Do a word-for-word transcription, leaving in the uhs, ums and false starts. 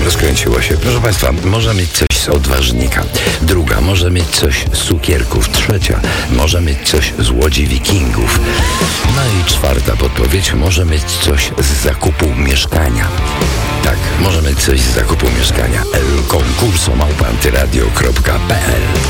rozkręciło się. Proszę Państwa, może mieć coś z odważnika. Druga, może mieć coś z cukierków. Trzecia, może mieć coś z łodzi wikingów. No i czwarta podpowiedź, może mieć coś z zakupu mieszkania. Tak, może mieć coś z zakupu mieszkania. El concurso małpa antyradio kropka pe el